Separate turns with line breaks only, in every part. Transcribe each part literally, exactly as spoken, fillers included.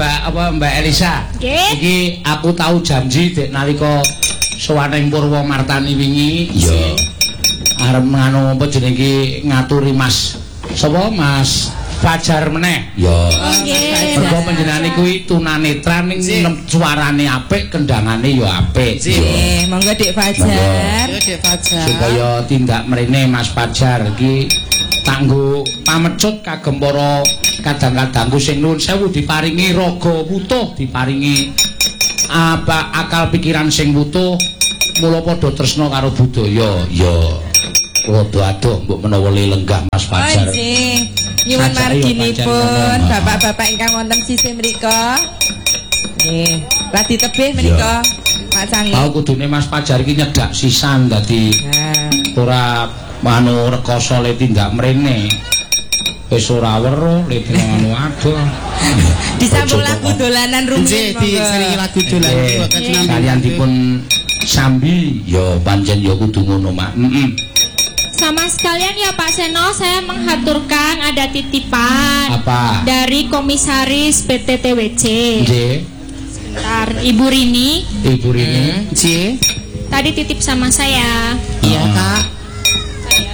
Mbak apa Mbak Elisa.
Nggih.
Iki aku tahu janji dek nalika sowaning Purwa Martani wingi ya arep nganu apa jenenge ngaturi Mas sapa Mas Fajar meneh ya.
Nggih.
Mergo panjenengane kuwi tunanetra ning suarane apik, kendangane ya apik.
Nggih, monggo Dik Fajar.
Dik Fajar.
Supaya tindak mrene Mas Fajar iki kanggo pamecut kagem para kadang-kadangku sing nuwun sewu diparingi raga wutuh, diparingi apa akal pikiran sing wutuh, mula padha tresna karo budaya. Ya. Rada adoh mbok menawa lenggah Mas Fajar.
Oh, nggih. Nyuwun marginipun bapak-bapak ingkang wonten sisih mriku. Nggih, ladi tebih mriku. Pak Sangi.
Tau kudune Mas Fajar iki nyedak sisan dadi ora anu rekoso le tindak mrene. Wis ora weruh le anu adoh.
Disambung lagu dolanan rumiyin monggo.
Nggih, diseringi lagu dolanan.
Kalian dipun sambi ya pancen ya kudu ngono Mak. Heeh.
Sama sekalian ya Pak Seno, saya menghaturkan ada titipan
apa?
Dari Komisaris P T T W C.
Nggih.
Sebentar, Ibu Rini.
Ibu Rini.
Nggih.
Tadi titip sama saya.
Iya, Kak.
Saya.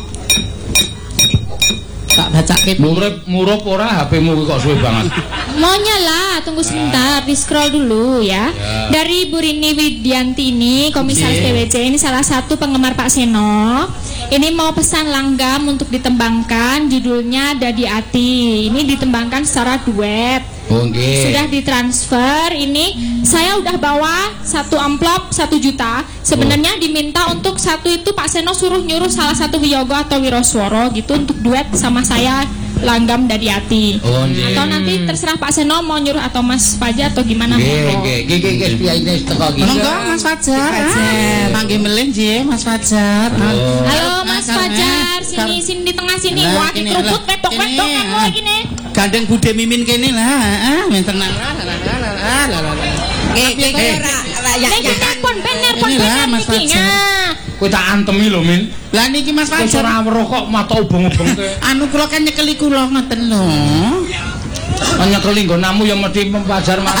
Tak bacake
Murip murup ora H P-mu kok suwe banget.
Mau nyala, tunggu sebentar, di scroll dulu ya.
Ya.
Dari Bu Rini Widianti ini, Komisaris P W C ini salah satu penggemar Pak Seno. Ini mau pesan langgam untuk ditembangkan, judulnya Dadi Ati. Ini ditembangkan secara duet.
Oh, nggih.
Sudah ditransfer. Ini saya udah bawa satu amplop satu juta. Sebenarnya oh. diminta untuk satu itu Pak Seno suruh nyuruh salah satu wiyogo atau wiroswara gitu untuk duet sama saya langgam Dadi Ati.
Oh, nggih.
Atau nanti terserah Pak Seno mau nyuruh atau Mas Fajar atau gimana.
Nggih, nggih. Nggih, nggih, nggih, piyaine teko iki.
Monggo Mas Fajar. Panggih melih nggih Mas Fajar.
Halo Mas Fajar, sini sini di tengah sini. Wah, dikeruput wedok-wedok kamu lagi nih.
Gandeng Bude Mimin kene lah. Ah, men tenang lah.
Nggih, nggih ora layak.
Nek pon bener pon
Ini lah,
bener
Mas
iki.
Fajar.
Nah.
Kowe tak antemi lho, Min.
Lah niki Mas
Wis
Fajar.
ora weruh kok mata ubeng-ubengke.
Anu kula kan nyekeli kula ngoten lho.
Nyekeli nggonamu ya mesti Fajar Mas.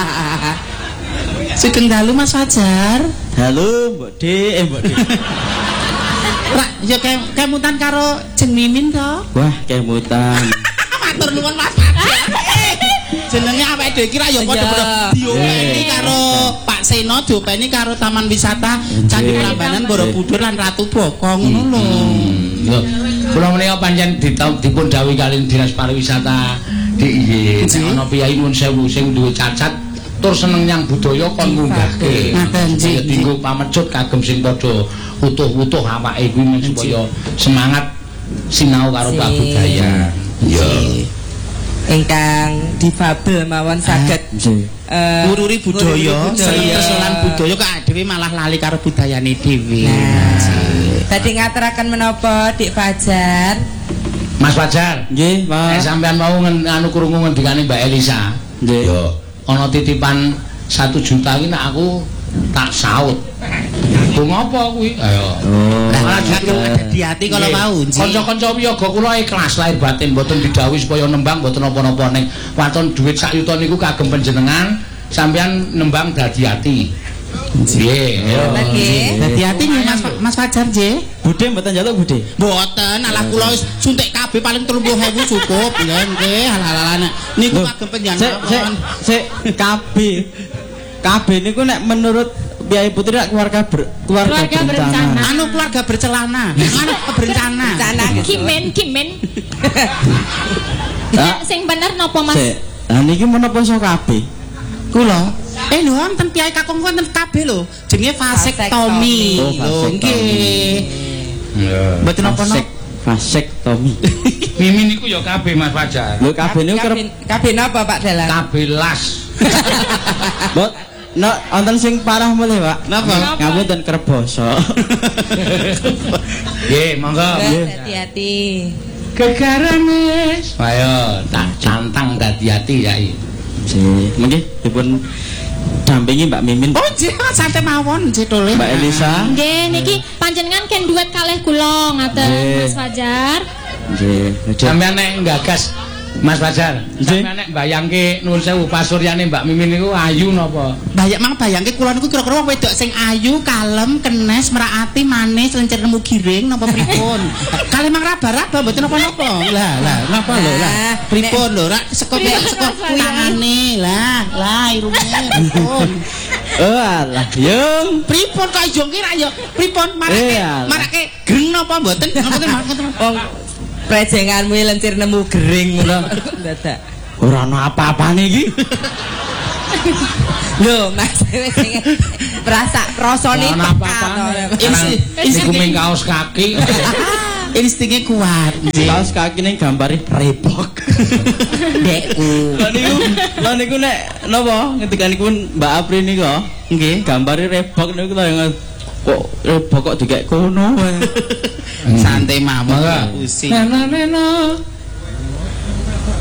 Sugeng dalu Mas Fajar.
Halo Mbok Dik, eh Mbok Dik.
Rak, ya kemutan karo Jeng Mimin to.
Wah, kemutan.
Matur nuwun Mas Fajar. Jenenge awake dhewe iki ra ya padha-padha diopeni karo Pak Seno, diopeni karo Taman Wisata Candi Prambanan Borobudur lan Ratu Boko ngono lho.
Lho, kula menika pancen dipun dawuhi kali Dinas Pariwisata D I Y. Nek ana piyai nuwun sewu sing duwe cacat tur seneng nyang budaya kon munggahke.
Ngaten
Ya dienggo pamecut kagem sing padha utuh-utuh awake kuwi men supaya semangat sinau karo budaya. Ya.
Ingkang difabel mawon saged eh
ngururi budaya, seneng budaya kok dhewe malah lali karo budayane dhewe.
Tadi ngaturaken menapa Dik Fajar?
Mas Fajar.
Nggih, Pak.
Nek sampean mau anu krungu ngendikane Mbak Elisa.
Nggih.
Yo, ana titipan satu juta iki nek aku tak saut. Ku ngopo kuwi? Ayo.
Oh.
Lah dadi ati kalau mau.
Kanca-kanca wiyaga kula ikhlas lahir batin mboten didhawuhi supaya nembang mboten napa-napa ning waton dhuwit sak yuta niku kagem panjenengan sampean nembang dadi ati. Nggih.
Nggih.
Dadi ati Mas Mas Fajar nggih.
Bude mboten njaluk Bude.
Mboten, alah kula wis suntik kabeh paling tiga puluh ribu cukup. Nggih, nggih, hal-halan niku kagem panjenengan.
Sik, sik, sik kabeh. Kabeh niku nek menurut Biaya Putri keluarga ber, keluarga,
Keluarga
berencana.
berencana.
Anu keluarga bercelana. Anu berencana.
Berencana.
Kimen, kimen. Ya, sing bener napa Mas?
Sik. Lah niki menapa iso kabeh?
Kula. Eh lho wonten piyai kakung wonten kabeh lho. Jenenge vasektomi.
Oh,
Lho nggih.
Ya.
Mboten napa-napa.
Vasektomi.
Mimin niku ya kabeh Mas Fajar.
Lho kabeh niku kerep
kabeh napa Pak Dalan?
Kabeh las.
Mbok no, wonten sing parah mulih, Pak.
Napa?
Ngapunten kerep basa.
Nggih, monggo.
Hati-hati.
Gegaran wis. Ayo, tak cantang dadi ati yai.
Nggih, mengki dipun dampingi Mbak Mimin.
Oh, nggih, santai mawon nggih tole.
Mbak Elisa.
Nggih, niki panjenengan ken duet kalih kula ngaten
Nggih.
Mas Fajar.
Nggih.
Sampeyan nek nggagas Mas Fajar, sampeyan nek bayangke nuwun sewu pasuryane Mbak Mimin niku ayu napa?
Bayak mang bayangke kula niku kira-kira wong wedok sing ayu, kalem, kenes, meraati, manis, lencer nemu giring napa pripun? Kalih mang raba-raba mboten napa-napa. Lah, lah, napa lho lah. Pripun lho, rak seko seko tangane. Lah, lah irunge pripun?
Oh alah, yung
Pripun kok ijo kira ya? Pripun marake? Marake greng napa mboten? Mboten mboten.
Wong prejenganmu lencir nemu gering ngono. Dadak.
ora ana apa-apane iki.
Lho, Mas wis perasa rasane
Iku ming kaos kaki.
Instingnya kuat.
Kaos kaki ning gambare rebok.
Dekku.
Lah niku, lah niku nek napa ngendikan niku Mbak Apri niku nggih gambare rebok niku kok rebok kok dikek kono.
Santai mama pusing.
Nena nena